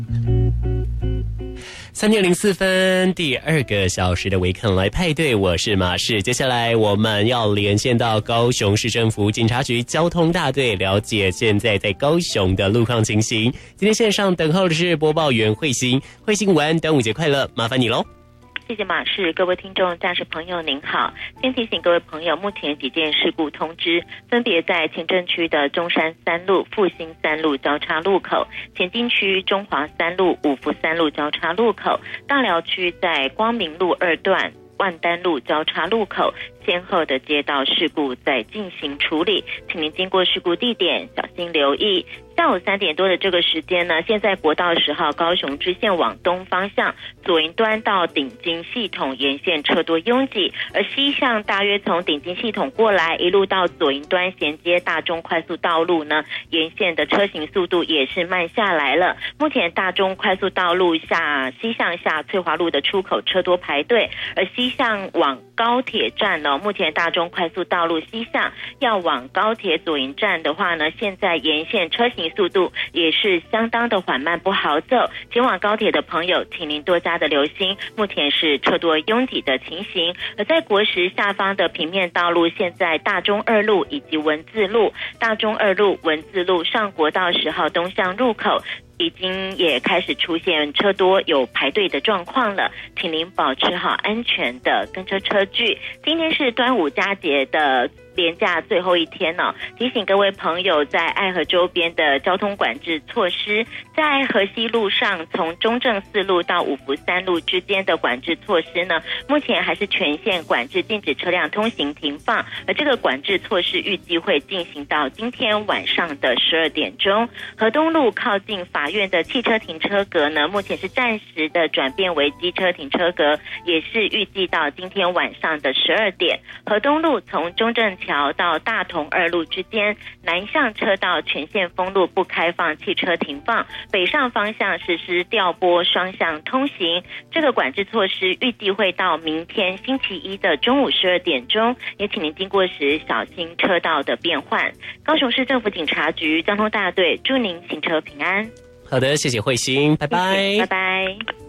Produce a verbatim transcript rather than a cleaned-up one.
三点零四分，第二个小时的维肯来派对，我是马氏。接下来我们要连线到高雄市政府警察局交通大队，了解现在在高雄的路况情形。今天线上等候的是播报员慧欣，慧欣午安，端午节快乐，麻烦你喽。 谢谢马氏，各位听众驾驶朋友您好，先提醒各位朋友，目前几件事故通知分别在前镇区的中山三路、复兴三路交叉路口，前进区中华三路、五福三路交叉路口，大寮区在光明路二段、万丹路交叉路口先后的街道事故在进行处理，请您经过事故地点小心留意。下午三点多的这个时间呢，现在国道十号高雄支线往东方向左营端到顶金系统沿线车多拥挤，而西向大约从顶金系统过来一路到左营端衔接大中快速道路呢，沿线的车行速度也是慢下来了。目前大中快速道路下西向下翠华路的出口车多排队，而西向往高铁站呢，目前大中快速道路西向要往高铁左营站的话呢，现在沿线车行速度也是相当的缓慢不好走，前往高铁的朋友请您多加的留心，目前是车多拥挤的情形。而在国十下方的平面道路，现在大中二路以及文字路、大中二路、文字路上国道十号东向入口已经也开始出现车多有排队的状况了，请您保持好安全的跟车车距。今天是端午佳节的连假最后一天呢、哦，提醒各位朋友，在爱河周边的交通管制措施，在河西路上从中正四路到五福三路之间的管制措施呢，目前还是全线管制，禁止车辆通行停放，而这个管制措施预计会进行到今天晚上的十二点钟。河东路靠近法院的汽车停车格呢，目前是暂时的转变为机车停车格，也是预计到今天晚上的十二点。河东路从中正桥到大同二路之间南向车道全线封路，不开放汽车停放，北上方向实施调拨双向通行。这个管制措施预计会到明天星期一的中午十二点钟，也请您经过时小心车道的变换。高雄市政府警察局交通大队祝您行车平安。 好的，谢谢慧欣，拜拜， 谢谢，拜拜。